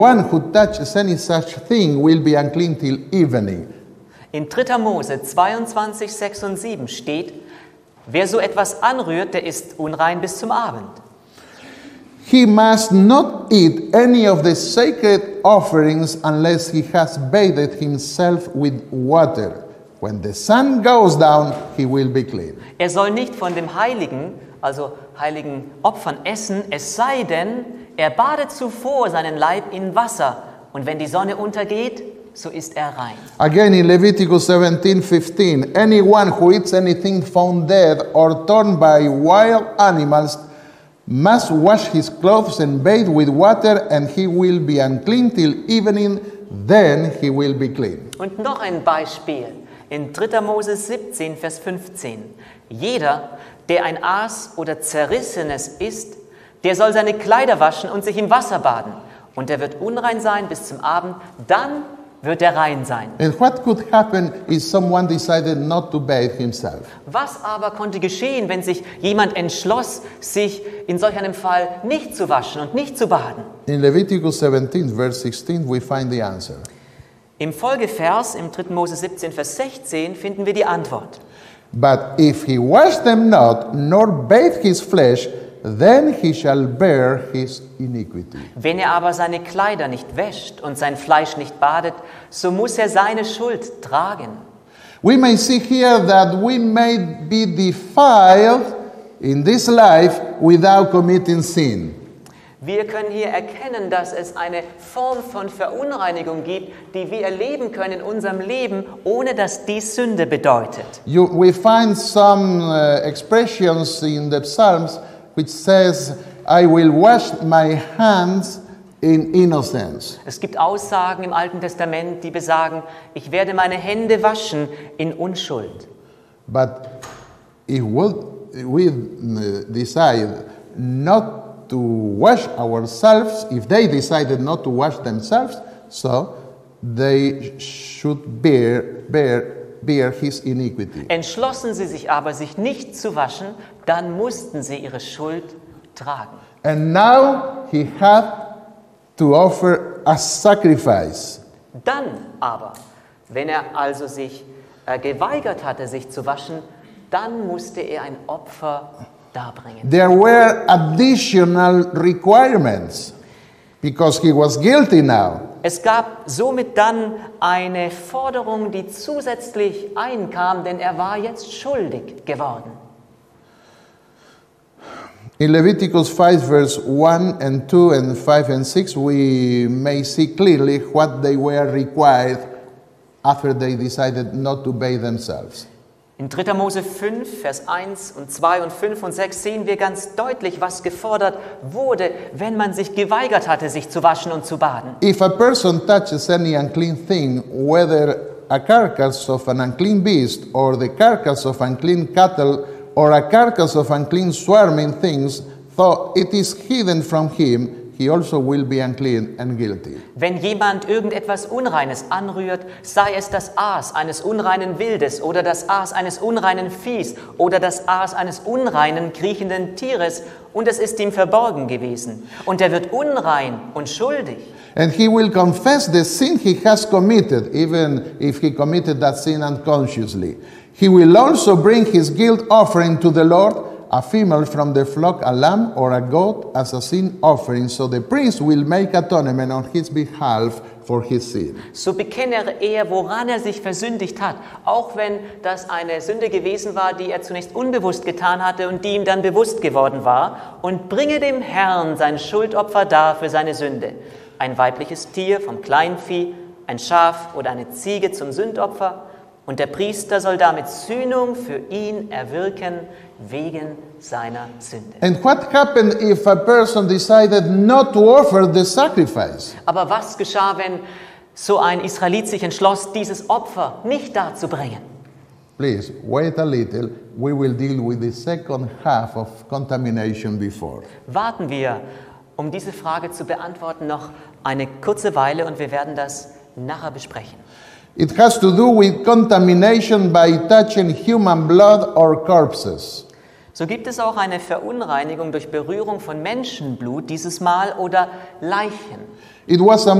One who touches any such thing will be unclean till evening. In 3. Mose 22, 6 und 7 steht, wer so etwas anrührt, der ist unrein bis zum Abend. He must not eat any of the sacred offerings unless he has bathed himself with water. When the sun goes down, he will be clean. Er soll nicht von dem heiligen, also heiligen Opfern essen, es sei denn, er badet zuvor seinen Leib in Wasser. Und wenn die Sonne untergeht, so ist er rein. Again in Leviticus 17:15, anyone who eats anything found dead or torn by wild animals must wash his clothes and bathe with water, and he will be unclean till evening, then he will be clean. Und noch ein Beispiel in 3. Mose 17, Vers 15. Jeder, der ein Aas oder Zerrissenes isst, der soll seine Kleider waschen und sich im Wasser baden. Und er wird unrein sein bis zum Abend, dann wird er rein sein. And what could happen if someone decided not to bathe himself? Was aber konnte geschehen, wenn sich jemand entschloss, sich in solch einem Fall nicht zu waschen und nicht zu baden? In Leviticus 17, verse 16, we find the answer. Im Folgevers, im 3. Mose 17, Vers 16, finden wir die Antwort. But if he wash them not, nor bathe his flesh, then he shall bear his iniquity. Wenn er aber seine Kleider nicht wäscht und sein Fleisch nicht badet, so muss er seine Schuld tragen. We may see here that we may be defiled in this life without committing sin. Wir können hier erkennen, dass es eine Form von Verunreinigung gibt, die wir erleben können in unserem Leben, ohne dass dies Sünde bedeutet. We find some expressions in the Psalms which says, I will wash my hands in innocence. Es gibt Aussagen im Alten Testament, die besagen, ich werde meine Hände waschen in Unschuld. But if we decide not to wash ourselves, if they decided not to wash themselves, so they should bear his iniquity. Entschlossen sie sich aber, sich nicht zu waschen, dann mussten sie ihre Schuld tragen. And now he had to offer a sacrifice. Dann aber, wenn er also sich geweigert hatte, sich zu waschen, dann musste er ein Opfer darbringen. There were additional requirements because he was guilty now. Es gab somit dann eine Forderung, die zusätzlich einkam, denn er war jetzt schuldig geworden. In Leviticus 5 verse 1 and 2 and 5 and 6 we may see clearly what they were required after they decided not to bathe themselves. In 3. Mose 5, Vers 1 und 2 und 5 und 6 sehen wir ganz deutlich, was gefordert wurde, wenn man sich geweigert hatte, sich zu waschen und zu baden. If a person touches any unclean thing, whether a carcass of an unclean beast or the carcass of unclean cattle or a carcass of unclean swarming things, though it is hidden from him, he also will be unclean and guilty. Wenn jemand irgendetwas Unreines anrührt, sei es das Aas eines unreinen Wildes oder das Aas eines unreinen Viehs oder das Aas eines unreinen kriechenden Tieres, und es ist ihm verborgen gewesen, und er wird unrein und schuldig. And he will confess the sin he has committed, even if he committed that sin unconsciously. He will also bring his guilt offering to the Lord, a female from the flock, a lamb or a goat as a sin offering, so the priest will make atonement on his behalf for his sin. So bekenne er, woran er sich versündigt hat, auch wenn das eine Sünde gewesen war, die er zunächst unbewusst getan hatte und die ihm dann bewusst geworden war, und bringe dem Herrn sein Schuldopfer dar für seine Sünde. Ein weibliches Tier vom Kleinvieh, ein Schaf oder eine Ziege zum Sündopfer, und der Priester soll damit Sühnung für ihn erwirken wegen seiner Sünde. And what happened if a person decided not to offer the sacrifice? Aber was geschah, wenn so ein Israelit sich entschloss, dieses Opfer nicht darzubringen? Please, wait a little. We will deal with the second half of contamination before. Warten wir, um diese Frage zu beantworten, noch eine kurze Weile, und wir werden das nachher besprechen. It has to do with contamination by touching human blood or corpses. So gibt es auch eine Verunreinigung durch Berührung von Menschenblut, dieses Mal, oder Leichen. It was a